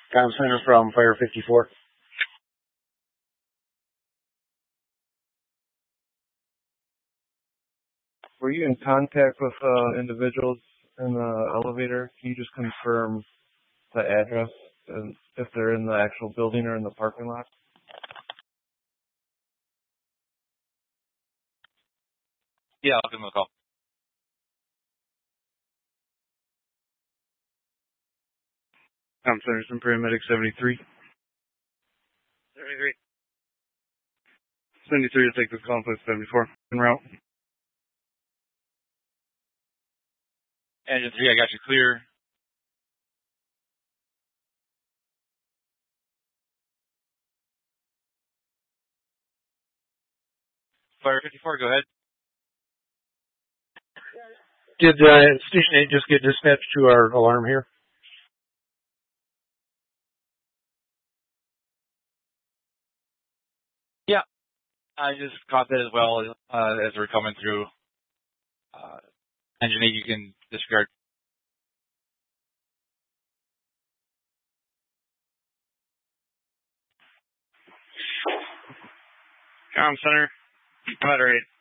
Comm Center from Fire 54. Were you in contact with individuals in the elevator? Can you just confirm the address and if they're in the actual building or in the parking lot? Yeah, I'll give them a call. Comm Center from Paramedic 73. 73. 73 to take this call, please. 74. En route. Engine 3, I got you clear. Fire 54, go ahead. Did Station 8 just get dispatched to our alarm here? Yeah, I just caught that as well as we're coming through. Engine 8, you can disregard. Comm Center, Moderate.